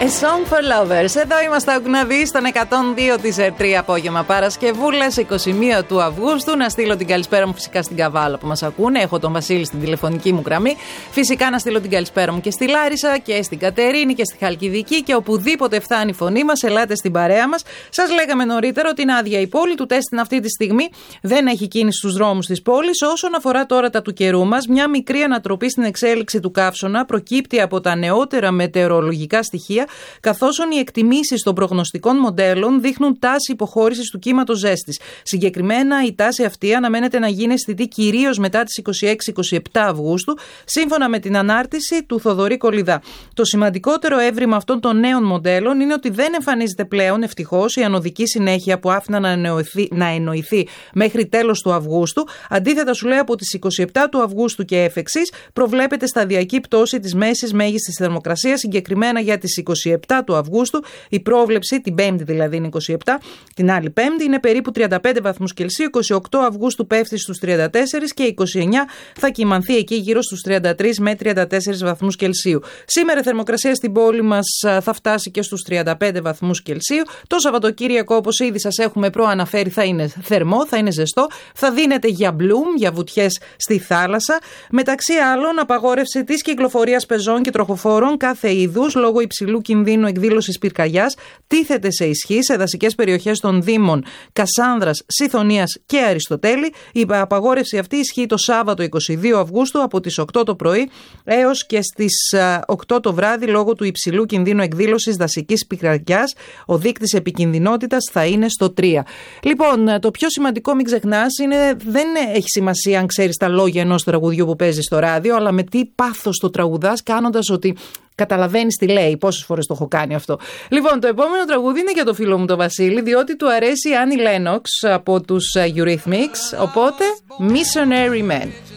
A Song for Lovers. Εδώ είμαστε Ογκναδί στον 102 της ΕΡΤΡΙ απόγευμα Παρασκευούλας 21 του Αυγούστου. Να στείλω την καλησπέρα μου φυσικά στην Καβάλα που μας ακούνε. Έχω τον Βασίλη στην τηλεφωνική μου γραμμή. Φυσικά να στείλω την καλησπέρα μου και στη Λάρισα και στην Κατερίνη και στη Χαλκιδική και οπουδήποτε φτάνει η φωνή μας. Ελάτε στην παρέα μας. Σας λέγαμε νωρίτερα ότι είναι άδεια η πόλη. Του τέστην αυτή τη στιγμή δεν έχει κίνηση στους δρόμους της πόλης. Όσον αφορά τώρα τα του καιρού μας, μια μικρή ανατροπή στην εξέλιξη του καύσωνα προκύπτει από τα νεότερα μετεωρολογικά στοιχεία, καθώς οι εκτιμήσεις των προγνωστικών μοντέλων δείχνουν τάση υποχώρησης του κύματος ζέστης. Συγκεκριμένα, η τάση αυτή αναμένεται να γίνει αισθητή κυρίως μετά τις 26-27 Αυγούστου, σύμφωνα με την ανάρτηση του Θοδωρή Κολιδά. Το σημαντικότερο έβριμα αυτών των νέων μοντέλων είναι ότι δεν εμφανίζεται πλέον, ευτυχώς, η ανωδική συνέχεια που άφηναν να εννοηθεί μέχρι τέλος του Αυγούστου. Αντίθετα, σου λέει, από τις 27 του Αυγούστου και εφ' εξής, προβλέπεται σταδιακή πτώση της μέσης μέγιστης θερμοκρασίας, συγκεκριμένα για τις 27 του Αυγούστου, η πρόβλεψη, την Πέμπτη δηλαδή είναι 27, την άλλη Πέμπτη είναι περίπου 35 βαθμούς Κελσίου, 28 Αυγούστου πέφτει στους 34 και 29 θα κυμανθεί εκεί γύρω στους 33 με 34 βαθμούς Κελσίου. Σήμερα η θερμοκρασία στην πόλη μας θα φτάσει και στους 35 βαθμούς Κελσίου. Το Σαββατοκύριακο, όπως ήδη σας έχουμε προαναφέρει, θα είναι θερμό, θα είναι ζεστό, θα δίνεται για μπλουμ, για βουτιές στη θάλασσα. Μεταξύ άλλων, απαγόρευση της κυκλοφορίας πεζών και τροχοφόρων κάθε είδους λόγω υψηλού κινδύνου εκδήλωσης πυρκαγιάς τίθεται σε ισχύ σε δασικές περιοχές των Δήμων Κασάνδρας, Συθωνίας και Αριστοτέλη. Η απαγόρευση αυτή ισχύει το Σάββατο 22 Αυγούστου από τις 8 το πρωί έως και στις 8 το βράδυ λόγω του υψηλού κινδύνου εκδήλωσης δασικής πυρκαγιάς. Ο δείκτης επικινδυνότητας θα είναι στο 3. Λοιπόν, το πιο σημαντικό, μην ξεχνάς, δεν έχει σημασία αν ξέρεις τα λόγια ενός τραγουδιού που παίζει στο ράδιο, αλλά με τι πάθος το τραγουδάς, κάνοντας ότι καταλαβαίνεις τι λέει. Πόσες φορές το έχω κάνει αυτό. Λοιπόν, το επόμενο τραγούδι είναι για το φίλο μου τον Βασίλη, διότι του αρέσει η Άννη Λένοξ από τους Eurythmics. Οπότε, Missionary Man.